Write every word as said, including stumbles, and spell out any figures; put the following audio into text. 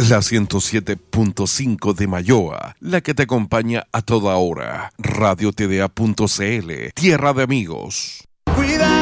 La ciento siete punto cinco de Mayoa, la que te acompaña a toda hora. Radio T D A punto C L, tierra de amigos. Cuida